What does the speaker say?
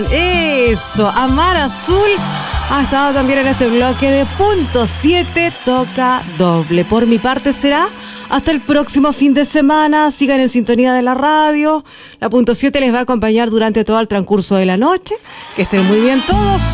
Eso, Amar Azul ha estado también en este bloque de Punto 7 Toca Doble. Por mi parte será hasta el próximo fin de semana. Sigan en sintonía de la radio. La Punto 7 les va a acompañar durante todo el transcurso de la noche. Que estén muy bien todos.